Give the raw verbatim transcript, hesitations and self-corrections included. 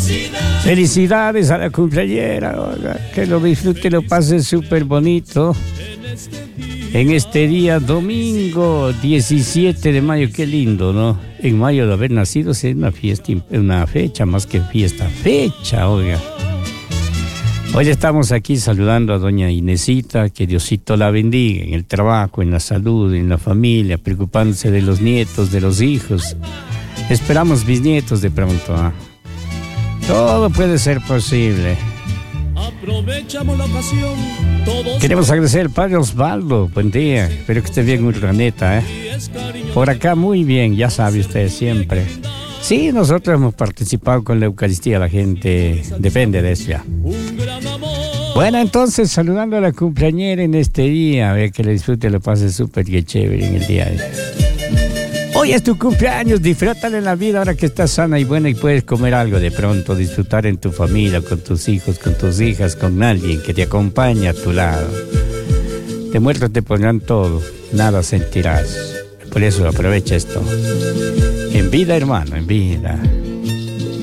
Felicidades a la cumpleañera, oiga, que lo disfrute, lo pase súper bonito. En este día, domingo diecisiete de mayo, qué lindo, ¿no? En mayo de haber nacido es una fiesta, una fecha más que fiesta, fecha, oiga. Hoy estamos aquí saludando a doña Inesita, que Diosito la bendiga en el trabajo, en la salud, en la familia, preocupándose de los nietos, de los hijos. Esperamos bisnietos de pronto, ¿eh? Todo puede ser posible. Aprovechamos la ocasión. Todos queremos agradecer al padre Osvaldo. Buen día. Espero que esté bien, Urdaneta, ¿eh? Por acá muy bien, ya sabe usted siempre. Sí, nosotros hemos participado con la Eucaristía, la gente depende de eso ya. Bueno, entonces, saludando a la cumpleañera en este día, a ver que le disfrute, lo pase súper que chévere en el día de hoy. Hoy es tu cumpleaños, disfrútale en la vida ahora que estás sana y buena y puedes comer algo de pronto, disfrutar en tu familia, con tus hijos, con tus hijas, con alguien que te acompañe a tu lado. De muertos te pondrán todo, nada sentirás. Por eso aprovecha esto. En vida, hermano, en vida.